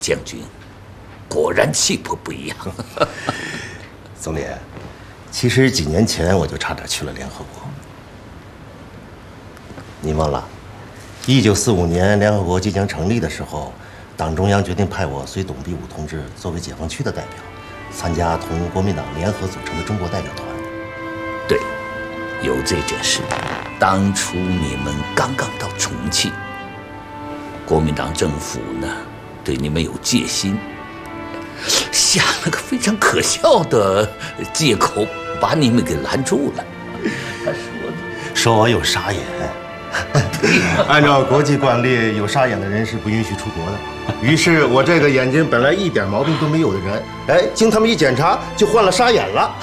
将军果然气魄不一样。 总理，其实几年前我就差点去了联合国。您忘了，1945年联合国即将成立的时候，党中央决定派我随董必武同志作为解放区的代表，参加同国民党联合组成的中国代表团。 对，有这件事。当初你们刚刚到重庆，国民党政府呢对你们有戒心，想了个非常可笑的借口把你们给拦住了。他说我有沙眼。按照国际惯例，有沙眼的人是不允许出国的。于是我这个眼睛本来一点毛病都没有的人，哎，经他们一检查，就患了沙眼了。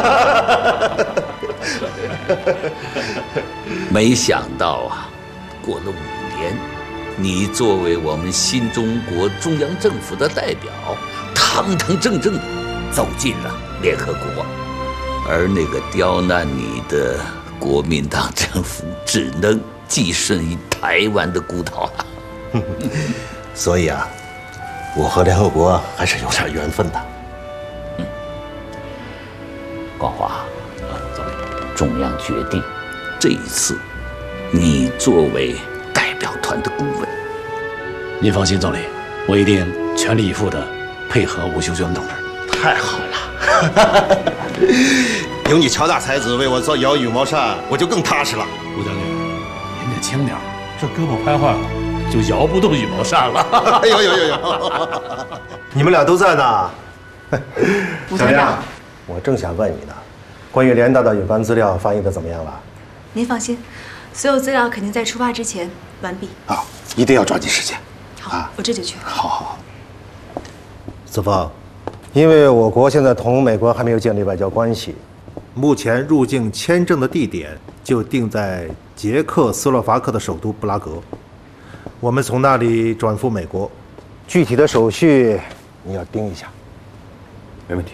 没想到啊，过了5年，你作为我们新中国中央政府的代表，堂堂正正地走进了联合国，而那个刁难你的国民党政府只能寄顺于台湾的孤岛了。 所以啊，我和联合国还是有点缘分的。 光华，中央决定，这一次你作为代表团的顾问。 您放心，总理，我一定全力以赴地配合吴秀娟同志。 太好了，有你乔大才子为我做摇羽毛扇，我就更踏实了。 吴将军，您这轻点，这胳膊拍坏了就摇不动羽毛扇了。 有，你们俩都在呢。 吴团长， 我正想问你呢，关于联大的有关资料翻译的怎么样了？ 您放心，所有资料肯定在出发之前完毕。 好，一定要抓紧时间。 好，我这就去。 好。子枫，因为我国现在同美国还没有建立外交关系，目前入境签证的地点就定在捷克斯洛伐克的首都布拉格，我们从那里转赴美国，具体的手续你要盯一下。 没问题。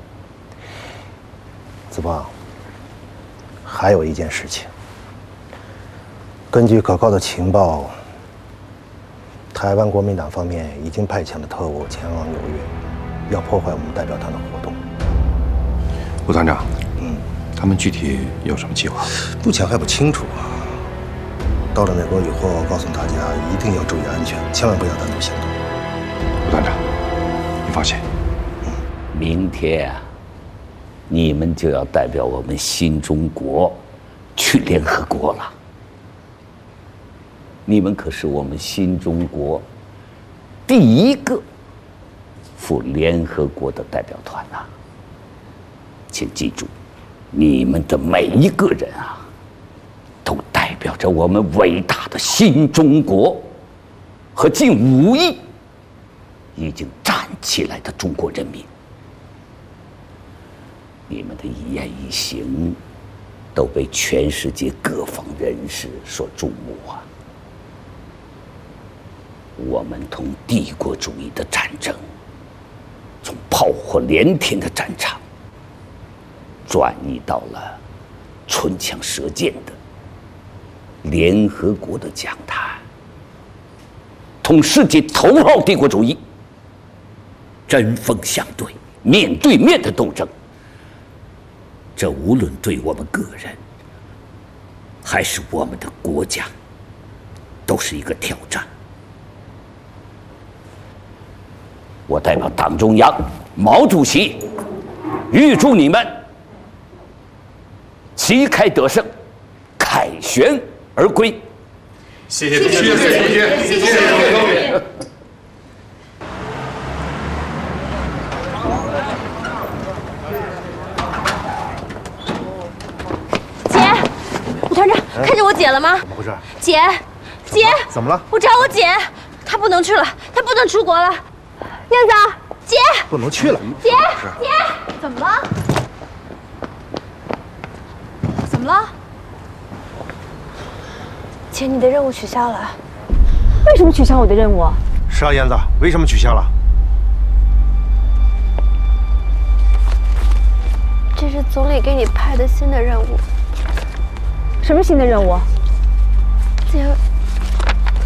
子枫，还有一件事情，根据可靠的情报，台湾国民党方面已经派遣了特务前往纽约，要破坏我们代表团的活动。 吴团长，他们具体有什么计划？ 目前还不清楚啊。到了美国以后，告诉大家一定要注意安全，千万不要单独行动。 吴团长，你放心。 明天啊，你们就要代表我们新中国去联合国了。你们可是我们新中国第一个赴联合国的代表团呐！请记住，你们的每一个人啊，都代表着我们伟大的新中国和近5亿已经站起来的中国人民。你们的一言一行都被全世界各方人士所注目啊！我们同帝国主义的战争，从炮火连天的战场，转移到了唇枪舌剑的联合国的讲坛，同世界头号帝国主义针锋相对、面对面的斗争。这无论对我们个人，还是我们的国家，都是一个挑战。我代表党中央毛主席，预祝你们旗开得胜，凯旋而归。 谢谢总理。 团长，看见我姐了吗？ 怎么回事？ 姐， 怎么了？ 我找我姐，她不能去了，她不能出国了。燕子，姐， 不能去了。 姐，怎么了？怎么了？姐，你的任务取消了。为什么取消我的任务？ 是啊，燕子，为什么取消了？ 这是总理给你派的新的任务。什么新的任务？姐，